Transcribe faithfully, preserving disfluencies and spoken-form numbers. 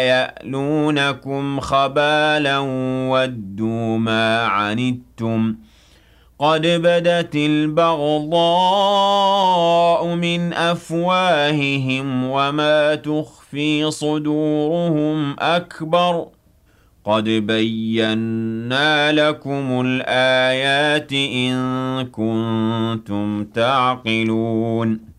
يألونكم خبالا ودوا ما عنتم قد بدت البغضاء من أفواههم وما تخفي صدورهم أكبر قد بينا لكم الآيات إن كنتم تعقلون